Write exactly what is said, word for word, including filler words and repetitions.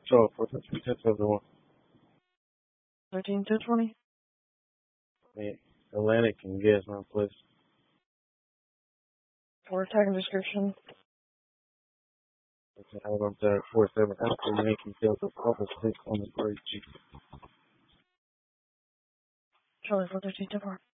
Charlie, four thirteen, ten seventy-one. thirteen to twenty. Yeah, Atlantic and gas my place. For attack and description. Hold on to four seven Alpha Yankee Delta Papa six on the great G. Charlie four thirteen to four.